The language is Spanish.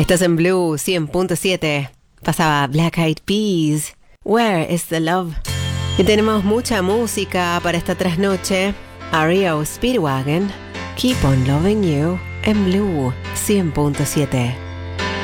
Estás en Blue 100.7. Pasaba Black Eyed Peas, Where is the Love? Y tenemos mucha música para esta trasnoche. R.E.O. Speedwagon, Keep on Loving You, en Blue 100.7.